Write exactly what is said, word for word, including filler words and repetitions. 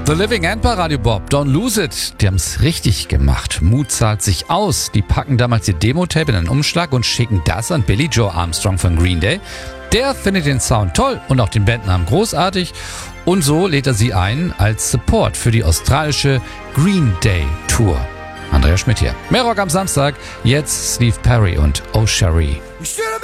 The Living End bei Radio Bob, Don't Lose It. Die haben es richtig gemacht. Mut zahlt sich aus. Die packen damals ihr Demo-Tape in einen Umschlag und schicken das an Billy Joe Armstrong von Green Day. Der findet den Sound toll und auch den Bandnamen großartig. Und so lädt er sie ein als Support für die australische Green Day Tour. Andrea Schmidt hier. Mehr Rock am Samstag. Jetzt Steve Perry und Oh Cherie.